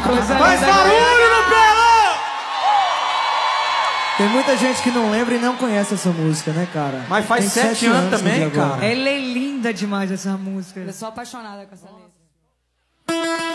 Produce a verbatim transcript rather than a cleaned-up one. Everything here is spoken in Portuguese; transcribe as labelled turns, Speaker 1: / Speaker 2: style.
Speaker 1: Coisa
Speaker 2: Faz
Speaker 1: linda,
Speaker 2: barulho no pelão!
Speaker 3: Tem muita gente que não lembra e não conhece essa música, né, cara?
Speaker 2: Mas faz
Speaker 3: Tem
Speaker 2: sete anos também,
Speaker 3: no dia agora.
Speaker 2: cara.
Speaker 1: Ela é linda demais, essa música.
Speaker 4: Eu sou apaixonada com essa letra.